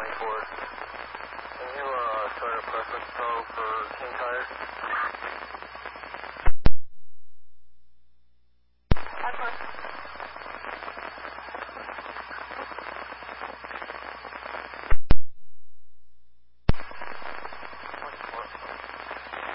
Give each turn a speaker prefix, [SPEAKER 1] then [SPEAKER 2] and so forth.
[SPEAKER 1] Ford. Can you start a preference code for King Tire?